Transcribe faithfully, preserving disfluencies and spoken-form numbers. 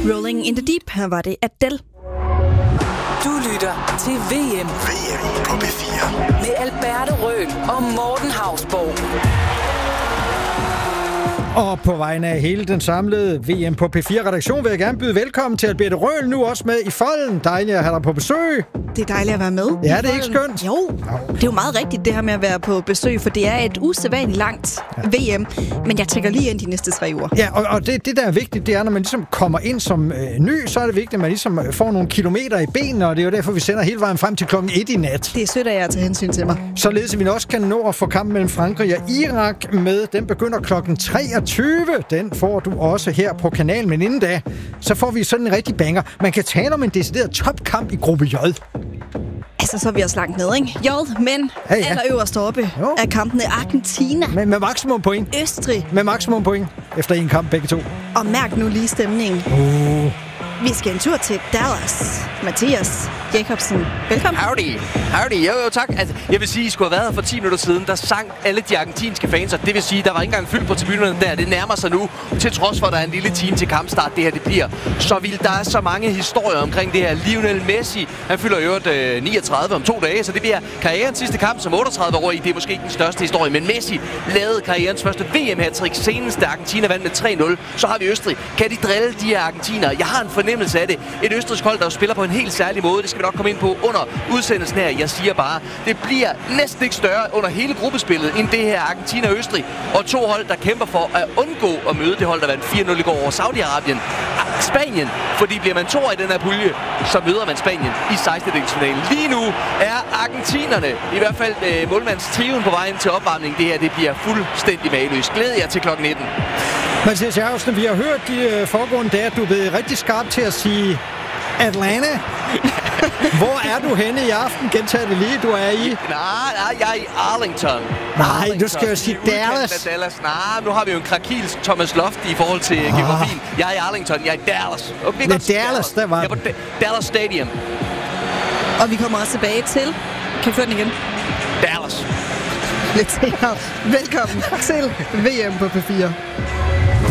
Rolling in the Deep, her var det Adele. Du lytter til V M. V M på P fire. Med Alberte Røhl og Morten Hausborg. Og på vegne af hele den samlede V M på P fire-redaktion vil jeg gerne byde velkommen til Alberte Røhl, nu også med i folden. Dejligt at have dig på besøg. Det er dejligt at være med. Ja, det er ikke skønt. Jo, det er jo meget rigtigt det her med at være på besøg, for det er et usædvanligt langt ja. V M, men jeg tjekker lige ind de næste tre uger. Ja, og, og det, det der er vigtigt, det er, når man ligesom kommer ind som øh, ny, så er det vigtigt, at man ligesom får nogle kilometer i benene, og det er jo derfor, vi sender hele vejen frem til klokken et i nat. Det er sødt af jer at tage hensyn til mig. Således at vi også kan nå at få kampen mellem Frankrig og Irak med. Den begynder klokken treogtyve. Den får du også her på kanalen, men inden da, så får vi sådan en rigtig banger. Man kan tale om en decideret topkamp i gruppe J. Altså, så er vi også langt ned, ikke? J, men ja, ja. allerøverst oppe jo. er kampene Argentina. Med, med maksimum point. Østrig. Med maksimum point efter en kamp begge to. Og mærk nu lige stemningen. Uh. Vi skal en tur til Dallas. Mathias Jacobsen, velkommen. Howdy. Howdy. Jo, jo, tak. Altså, jeg vil sige, I skulle have været her for ti minutter siden. Der sang alle de argentinske fans, og det vil sige, der var ikke engang fyldt på tribunerne der. Det nærmer sig nu, til trods for, at der er en lille time til kampstart. Det her, det bliver så vildt. Der er så mange historier omkring det her. Lionel Messi, han fylder jo øh, niogtredive om to dage, så det bliver karrierens sidste kamp som otteogtredive-årig. Det er måske ikke den største historie, men Messi lavede karrierens første V M-hattrick senest, da Argentina vandt med tre nul. Så har vi Østrig. Kan de drille de her argentinere? Jeg har en fornemmelse af det. Et østrigsk hold, der spiller på en helt særlig måde. Det skal vi nok komme ind på under udsendelsen her. Jeg siger bare, det bliver næsten ikke større under hele gruppespillet end det her Argentina og Østrig. Og to hold, der kæmper for at undgå at møde det hold, der vandt fire nul i går over Saudi-Arabien. Spanien, fordi bliver man to i den her pulje, så møder man Spanien i sekstendedelsfinalen. Lige nu er argentinerne, i hvert fald øh, målmandstrioen på vejen til opvarmning. Det her, det bliver fuldstændig mageløst. Glæder jer til klokken nitten. Mathias Jacobsen, vi har hørt de uh, foregående dage, at du er blevet rigtig skarp til at sige Atlanta. Hvor er du henne i aften? Gentag det lige, du er i. Nej, nej, jeg er i Arlington. Nej, Arlington. du skal jo sige Dallas. Dallas. Nej, nu har vi jo en krakils Thomas Loft i forhold til ah. geografien. Jeg er i Arlington, jeg er i Dallas. Okay, det er Dallas, der var jeg er på Dallas Stadium. Og vi kommer også tilbage til... Kan vi få den igen? Dallas. Lidt senere. Velkommen til V M på P fire.